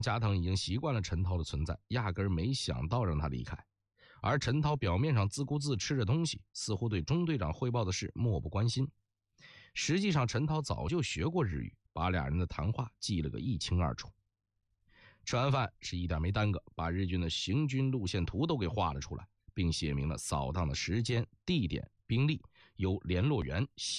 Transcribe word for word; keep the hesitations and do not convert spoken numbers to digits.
加藤已经习惯了陈涛的存在，压根儿没想到让他离开。而陈涛表面上自顾自吃着东西，似乎对中队长汇报的事漠不关心。实际上陈涛早就学过日语，把俩人的谈话记了个一清二楚。吃完饭是一点没耽搁，把日军的行军路线图都给画了出来，并写明了扫荡的时间、地点、兵力，由联络员